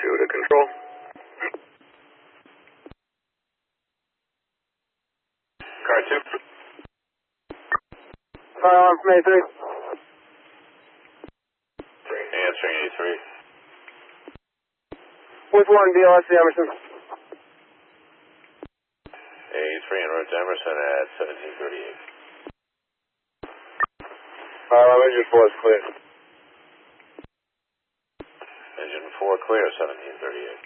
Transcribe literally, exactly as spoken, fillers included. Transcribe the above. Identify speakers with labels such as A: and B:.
A: two to control. Car two.
B: Fire alarm from eighty-three.
A: Answering eighty-three.
B: With one, B L S C Emerson.
A: eighty-three en route to Emerson at seventeen thirty-eight.
B: Fire alarm engine four is clear.
A: Engine four clear, seventeen thirty-eight.